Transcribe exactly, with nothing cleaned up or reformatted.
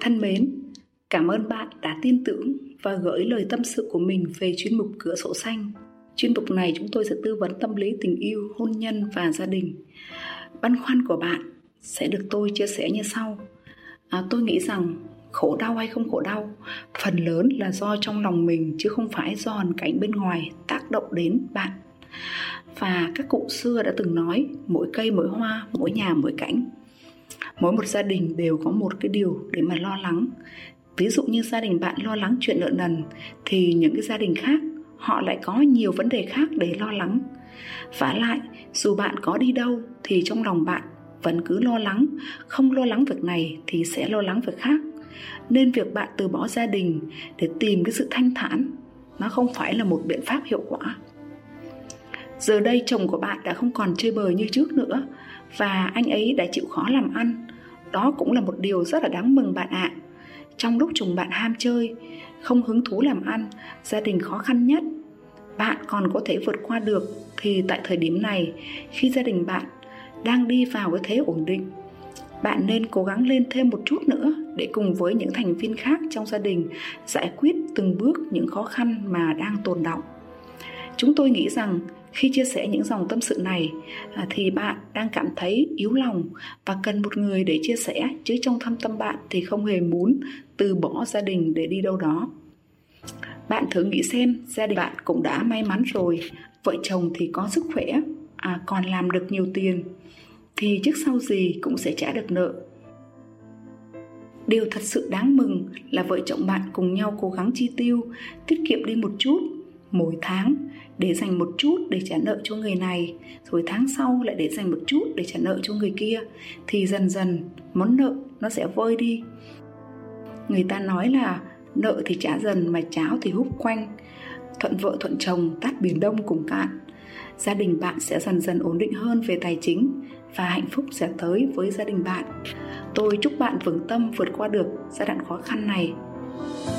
Thân mến, cảm ơn bạn đã tin tưởng và gửi lời tâm sự của mình về chuyên mục Cửa sổ xanh. Chuyên mục này chúng tôi sẽ tư vấn tâm lý tình yêu, hôn nhân và gia đình. Băn khoăn của bạn sẽ được tôi chia sẻ như sau. À, tôi nghĩ rằng khổ đau hay không khổ đau, phần lớn là do trong lòng mình chứ không phải do hoàn cảnh bên ngoài tác động đến bạn. Và các cụ xưa đã từng nói, mỗi cây mỗi hoa, mỗi nhà mỗi cảnh. Mỗi một gia đình đều có một cái điều để mà lo lắng. Ví dụ như gia đình bạn lo lắng chuyện nợ nần, thì những cái gia đình khác họ lại có nhiều vấn đề khác để lo lắng. Vả lại, dù bạn có đi đâu thì trong lòng bạn vẫn cứ lo lắng. Không lo lắng việc này thì sẽ lo lắng việc khác. Nên việc bạn từ bỏ gia đình để tìm cái sự thanh thản, nó không phải là một biện pháp hiệu quả. Giờ đây chồng của bạn đã không còn chơi bời như trước nữa, và anh ấy đã chịu khó làm ăn. Đó cũng là một điều rất là đáng mừng bạn ạ. Trong lúc chồng bạn ham chơi, không hứng thú làm ăn, gia đình khó khăn nhất, bạn còn có thể vượt qua được, thì tại thời điểm này, khi gia đình bạn đang đi vào cái thế ổn định, bạn nên cố gắng lên thêm một chút nữa để cùng với những thành viên khác trong gia đình giải quyết từng bước những khó khăn mà đang tồn đọng. Chúng tôi nghĩ rằng khi chia sẻ những dòng tâm sự này thì bạn đang cảm thấy yếu lòng và cần một người để chia sẻ, chứ trong thâm tâm bạn thì không hề muốn từ bỏ gia đình để đi đâu đó. Bạn thử nghĩ xem, gia đình bạn cũng đã may mắn rồi, vợ chồng thì có sức khỏe, à, còn làm được nhiều tiền, thì trước sau gì cũng sẽ trả được nợ. Điều thật sự đáng mừng là vợ chồng bạn cùng nhau cố gắng chi tiêu, tiết kiệm đi một chút mỗi tháng để dành một chút để trả nợ cho người này, rồi tháng sau lại để dành một chút để trả nợ cho người kia, thì dần dần món nợ nó sẽ vơi đi. Người ta nói là nợ thì trả dần mà cháo thì húp quanh. Thuận vợ thuận chồng, tát biển đông cùng cạn. Gia đình bạn sẽ dần dần ổn định hơn về tài chính, và hạnh phúc sẽ tới với gia đình bạn. Tôi chúc bạn vững tâm vượt qua được giai đoạn khó khăn này.